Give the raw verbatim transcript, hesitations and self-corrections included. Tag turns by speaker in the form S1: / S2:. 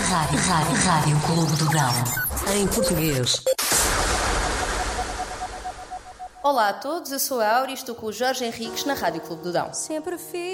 S1: Rádio, Rádio, Rádio Clube do Dão. Em português.
S2: Olá a todos, eu sou a Áurea e estou com o Jorge Henriques na Rádio Clube do Dão.
S3: Sempre fiz.